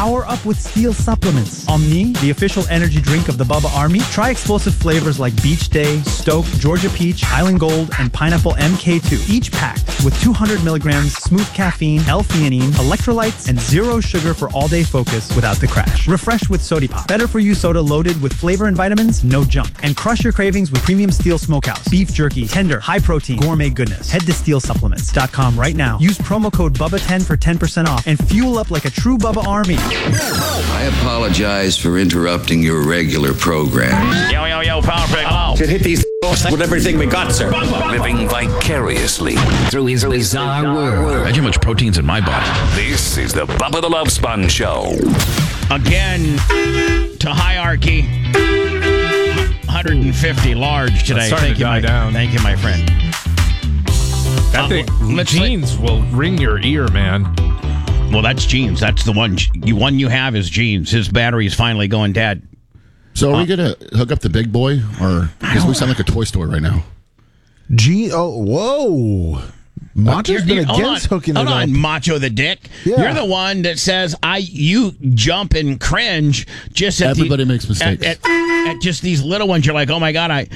Power up with Steel supplements. Omni, the official energy drink of the Bubba Army. Try explosive flavors like Beach Day, Stoke, Georgia Peach, Island Gold, and Pineapple MK2. Each packed with 200 milligrams smooth caffeine, L-theanine, electrolytes, and zero sugar for all-day focus without the crash. Refresh with Sody Pop. Better for you soda loaded with flavor and vitamins, no junk. And crush your cravings with premium Steel Smokehouse. Beef jerky, tender, high protein, gourmet goodness. Head to steelsupplements.com right now. Use promo code BUBBA10 for 10% off and fuel up like a true Bubba Army. I apologize for interrupting your regular program. Yo, Power Break. Oh. Should hit these with everything we got, sir. Living vicariously through his bizarre world. Imagine how much protein's in my body. This is the Bubba the Love Sponge Show. Again, to hierarchy. 150 large today. Thank you, Thank you, my friend. I think jeans will ring your ear, man. Well, that's jeans. That's the one. One you have is jeans. His battery is finally going dead. So are we going to hook up the big boy? Or because we sound like a toy store right now. Whoa. Macho's been against hooking it up. Hold on, Macho the Dick. Yeah. You're the one that says you jump and cringe just at Everybody makes mistakes. At just these little ones. You're like, oh my God. I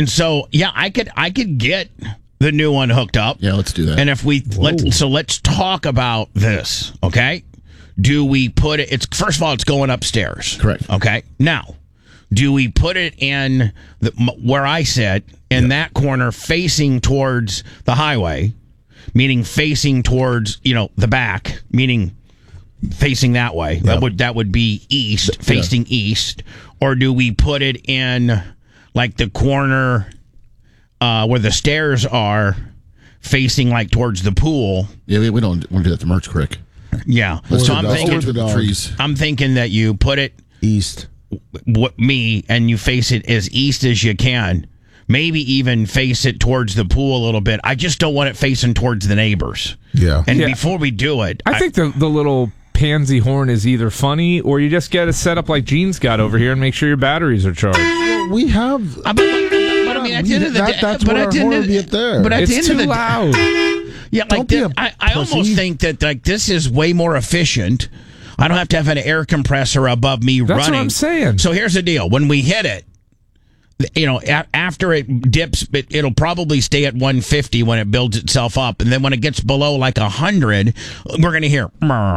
could get the new one hooked up. Yeah, let's do that. And if let's talk about this, okay? Do we put it, first of all, it's going upstairs. Correct. Okay. Now, do we put it in where I sit in that corner facing towards the highway, meaning facing towards, the back, meaning facing that way? Yeah. That would be east, facing east. Or do we put it in like the corner where the stairs are, facing like towards the pool? Yeah, we don't want to do that to Merch Creek. Yeah. So I'm thinking that you put it east. And you face it as east as you can. Maybe even face it towards the pool a little bit. I just don't want it facing towards the neighbors. Yeah. And before we do it, I think the little pansy horn is either funny or you just get a setup like Gene's got over here and make sure your batteries are charged. Well, we have. But I mean, at the end of the day, that's what our horn would be up there. But at the It's end too of the loud. Yeah, like I almost think that like this is way more efficient. I don't have to have an air compressor above me running. That's what I'm saying. So here's the deal: when we hit it, after it dips, it'll probably stay at 150 when it builds itself up, and then when it gets below like 100, we're gonna hear.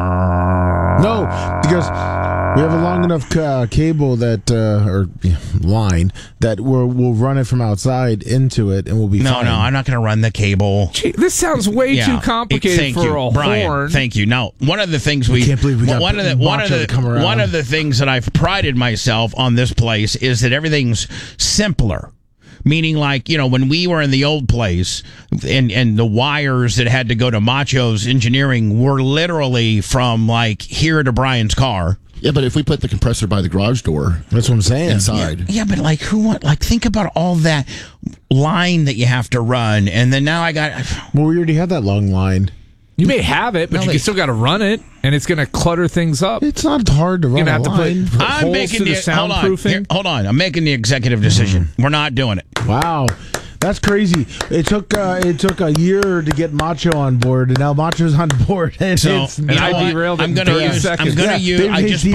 No, because we have a long enough cable that or line that we'll run it from outside into it, and we'll be fine. No, I'm not going to run the cable. Gee, this sounds way too complicated for a Brian, horn. Thank you. No, one of the things I can't believe we got one of the things that I've prided myself on this place is that everything's simpler. Meaning, like, when we were in the old place and the wires that had to go to Macho's engineering were literally from, like, here to Brian's car. Yeah, but if we put the compressor by the garage door. That's what I'm saying. Inside. Yeah, but, like, think about all that line that you have to run. And then now I got. Well, we already had that long line. You may have it, but you still got to run it, and it's going to clutter things up. It's not hard to run. You're going to have to put I'm holes making to the soundproofing. Hold on. I'm making the executive decision. We're not doing it. Wow. That's crazy. It took a year to get Macho on board, and now Macho's on board. And I derailed it in 30 seconds. I just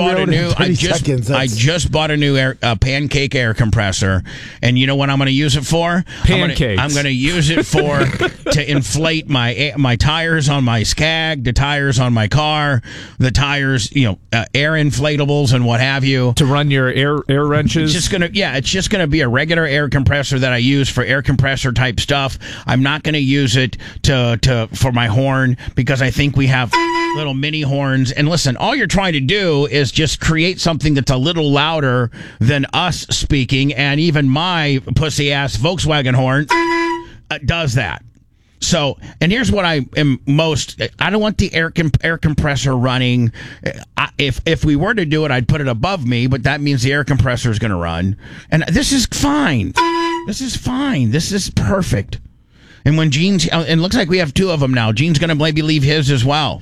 bought a new pancake air compressor, and you know what I'm going to use it for? Pancakes. I'm going to use it to inflate my tires on my Skag, the tires on my car, the tires, air inflatables and what have you. To run your air wrenches. It's just gonna be a regular air compressor that I use for air compressor type stuff. I'm not going to use it for my horn because I think we have little mini horns. And listen, all you're trying to do is just create something that's a little louder than us speaking, and even my pussy ass Volkswagen horn does that. So, and here's what I am I don't want the air compressor running. If we were to do it, I'd put it above me, but that means the air compressor is going to run. And this is fine. This is fine. This is perfect. And when Gene's, and it looks like we have two of them now. Gene's going to maybe leave his as well.